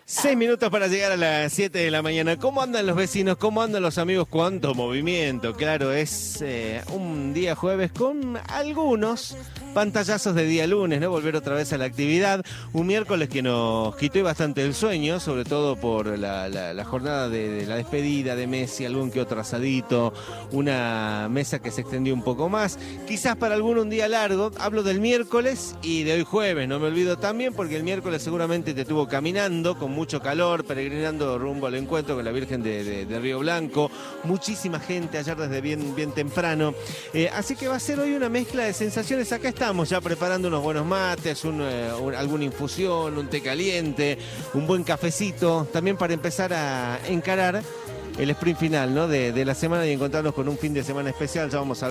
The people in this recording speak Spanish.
6 minutos para llegar a las 7 de la mañana. ¿Cómo andan los vecinos? ¿Cómo andan los amigos? ¿Cuánto movimiento? Claro, es un día jueves con algunos pantallazos de día lunes, ¿no? Volver otra vez a la actividad. Un miércoles que nos quitó bastante el sueño, sobre todo por la jornada de la despedida de Messi, algún que otro asadito, una mesa que se extendió un poco más. Quizás para alguno un día largo. Hablo del miércoles y de hoy jueves, no me olvido también, porque el miércoles seguramente te estuvo caminando con mucho calor, peregrinando rumbo al encuentro con la Virgen de Río Blanco. Muchísima gente ayer desde bien temprano. Así que va a ser hoy una mezcla de sensaciones. Acá estamos ya preparando unos buenos mates, alguna infusión, un té caliente, un buen cafecito, también para empezar a encarar el sprint final, ¿no? de la semana y encontrarnos con un fin de semana especial. Ya vamos a